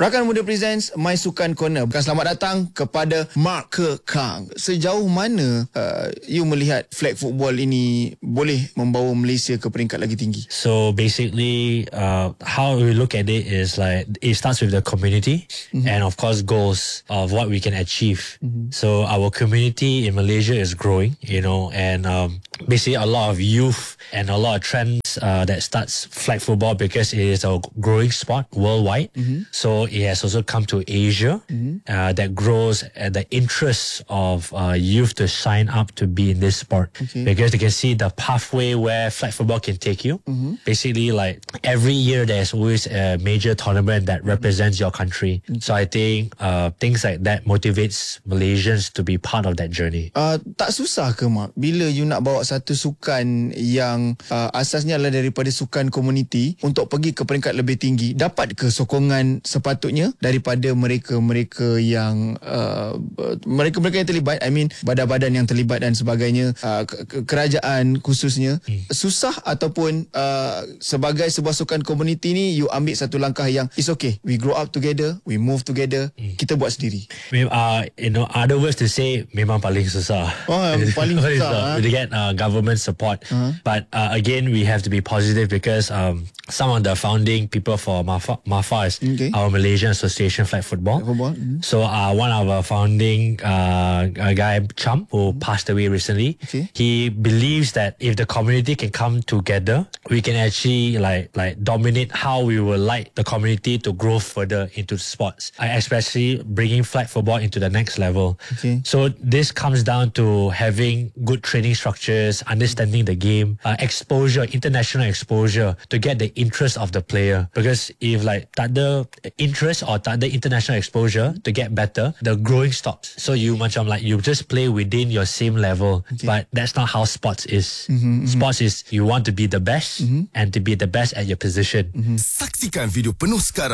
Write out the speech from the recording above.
Rakan Muda Presents My Sukan Corner. Selamat datang kepada Mark Kekang. Sejauh mana you melihat flag football ini boleh membawa Malaysia ke peringkat lagi tinggi? So basically, how we look at it is like it starts with the community and of course goals of what we can achieve. So our community in Malaysia is growing, and basically a lot of youth and a lot of trends that starts flag football because it is a growing sport worldwide. So it has also come to Asia that grows the interest of youth to sign up to be in this sport because they can see the pathway where flag football can take you. Basically, like every year there's always a major tournament that represents your country. So I think things like that motivates Malaysians to be part of that journey. Tak susah ke, Mark, bila you nak bawa satu sukan yang asasnya adalah daripada sukan komuniti untuk pergi ke peringkat lebih tinggi? Dapat ke sokongan sepatutnya daripada mereka-mereka yang mereka-mereka yang terlibat, I mean badan-badan yang terlibat dan sebagainya, kerajaan khususnya? Susah ataupun sebagai sebuah sukan komuniti ni you ambil satu langkah yang it's okay, we grow up together, we move together, kita buat sendiri? Other words to say, memang paling susah. Paling susah. To get government support. But again, we have to be positive because some of the founding people for MAFA is our Malaysian Association Flag Football. So one of our founding guy, Cham, who passed away recently, he believes that if the community can come together, we can actually like dominate how we would like the community to grow further into sports, especially bringing flag football into the next level. So this comes down to having good training structures, understanding the game, exposure, international exposure to get the interest of the player. Because if tak ada interest or tak ada international exposure to get better, the growing stops. So you you just play within your same level, but that's not how sports is. Sports is you want to be the best and to be the best at your position. Saksikan video penuh sekarang